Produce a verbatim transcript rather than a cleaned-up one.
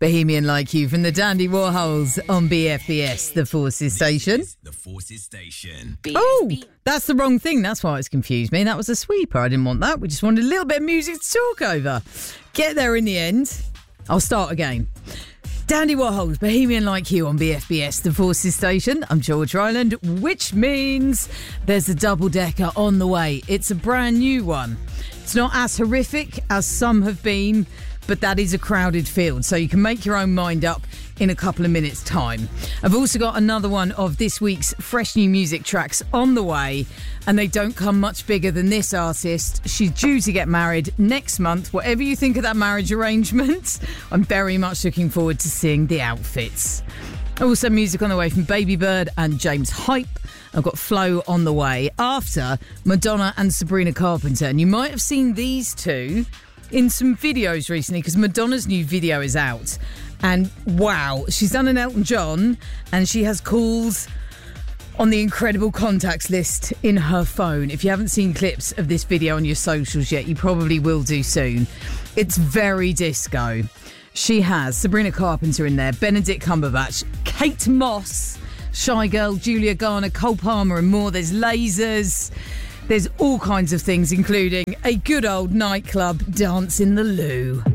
Bohemian Like You from the Dandy Warhols on B F B S, the Forces Station. The Forces Station. Oh, that's the wrong thing. That's why it's confused me. That was a sweeper. I didn't want that. We just wanted a little bit of music to talk over. Get there in the end. I'll start again. Dandy Warhols, Bohemian Like You on B F B S, the Forces Station. I'm George Ryland, which means there's a double-decker on the way. It's a brand new one. It's not as horrific as some have been, but that is a crowded field, so you can make your own mind up in a couple of minutes' time. I've also got another one of this week's fresh new music tracks on the way, and they don't come much bigger than this artist. She's due to get married next month. Whatever you think of that marriage arrangement, I'm very much looking forward to seeing the outfits. Also music on the way from Baby Bird and James Hype. I've got Flow on the way after Madonna and Sabrina Carpenter, and you might have seen these two in some videos recently because Madonna's new video is out, and wow, she's done an Elton John and she has calls on the Incredible Contacts list in her phone. If you haven't seen clips of this video on your socials yet, you probably will do soon. It's very disco. She has Sabrina Carpenter in there, Benedict Cumberbatch, Kate Moss, Shy Girl, Julia Garner, Cole Palmer and more. There's lasers. There's all kinds of things, including a good old nightclub dance in the loo.